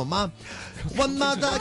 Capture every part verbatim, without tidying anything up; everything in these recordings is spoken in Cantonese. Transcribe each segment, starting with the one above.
媽媽，One mother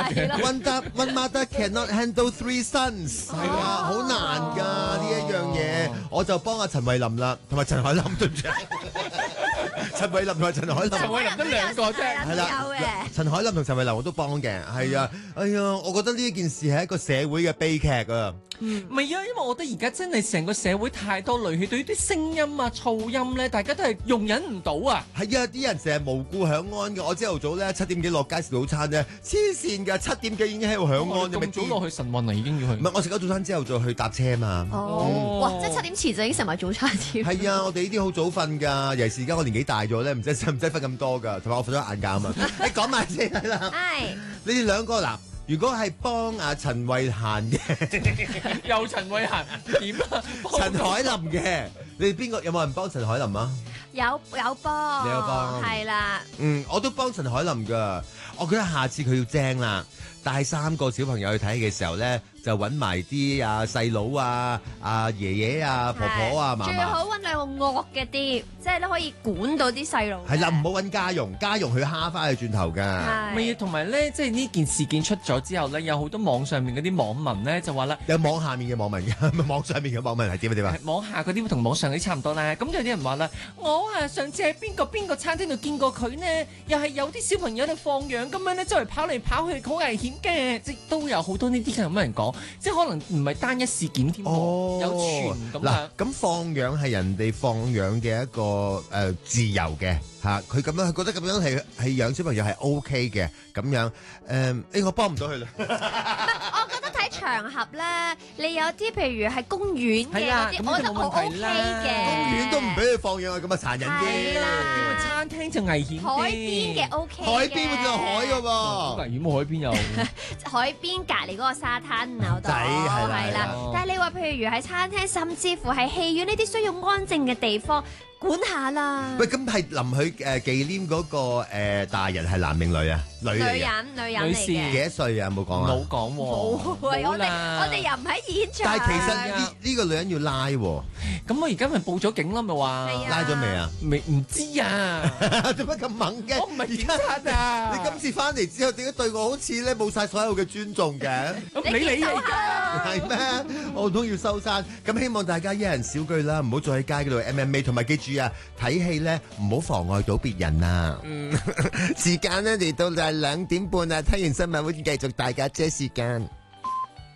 one da- one mother cannot handle three sons， 係啊，好難㗎呢一樣嘢，我就幫阿陳慧琳啦，同埋陳海琳對唔住。陳慧琳同埋陳海琳， 陳慧琳得兩個啫， 係啦，陳海琳同陳慧琳我都幫嘅，係啊，哎呀，我覺得呢件事係一個社會嘅悲劇啊。 唔係啊，因為我覺得而家真係成個社會太多戾氣，對於啲聲音啊、噪音咧，大家都係容忍唔到啊。 係啊，啲人成日無故響安嘅。我朝頭早咧七點幾落街食早餐啫，黐線㗎，七點幾已經喺度響安。 咁早落去晨運啊，已經要去。 唔係，我食咗早餐之後再去搭車嘛。 哦，哇！即係七點前就已經食埋早餐添。 係啊，我哋呢啲好早瞓㗎，尤其是而家我年紀大咗咧，唔使唔使瞓咁多㗎，同埋我瞓咗晏覺啊嘛。你講埋先係啦。 係。 你哋兩個嗱。如果係幫阿陳慧嫻嘅， 又陳慧嫻點啊？ 陳海琳嘅，你哋邊個有冇人幫陳海琳啊？ 有有幫， 你有幫， 係啦。 嗯，我都幫陳海琳噶。我覺得下次佢要精啦，帶三個小朋友去睇嘅時候咧，就揾埋啲啊細佬啊、阿爺爺啊、婆婆啊、嫲嫲。 最好揾兩個惡嘅啲，即係都可以管到啲細路。 係啦，唔好揾家傭，家傭佢蝦翻去轉頭㗎。 係。 咪同埋咧，即係呢件事件出咗之後咧，有好多網上面嗰啲網民咧就話啦， 有網下面嘅網民嘅，網上面嘅網民係點啊點啊？ 網下嗰啲同網上嗰啲差唔多啦。咁有啲人話啦，我啊上次喺邊個邊個餐廳度見過佢呢，又係有啲小朋友喺度放養咁樣咧，周圍跑嚟跑去，好危險嘅，即都有好多呢啲咁嘅人講，即係可能唔係單一事件添， 哦、 有傳咁樣。 嗱，咁放養係人哋放養嘅一個誒、呃、自由嘅嚇，佢咁樣佢覺得咁樣係係養小朋友係 O K 嘅咁樣誒，誒、呃欸、我幫唔到佢啦。 我覺得睇場合咧，你有啲譬如係公園嘅嗰啲，我覺得好 O K 嘅。 公園都唔俾佢放養啊，咁啊殘忍啲。 係啦， 餐廳就危險啲。 海邊嘅 O K 嘅。 海邊好似有海㗎喎。 好危險喎，海邊有。 海邊隔離嗰個沙灘嗰度，係啦。但係你話譬如喺餐廳，甚至乎係戲院呢啲需要安靜嘅地方，管下啦。 喂，咁係臨去誒忌廉嗰個誒大人係男定女啊？女嚟嘅。 女人，女人嚟嘅。 幾多歲啊？冇講啊。 冇講喎。 冇啊！我哋我哋又唔喺現場。 但係其實呢呢個女人要拉喎。 咁我而家咪報咗警啦，咪話。 拉咗未啊？ 未唔知啊。 做乜咁猛嘅？ 我唔係警察啊！ 你今次翻嚟之後，點解對我好似咧冇晒所有嘅尊重嘅？ 你你嚟㗎係咩？我都要收山。咁希望大家一人少句啦，唔好再喺街嗰度 M M A， 同埋記住啊，睇戲咧唔好妨礙到別人啊。嗯，時間咧嚟到就係兩點半啊，聽完新聞會繼續大家姐時間。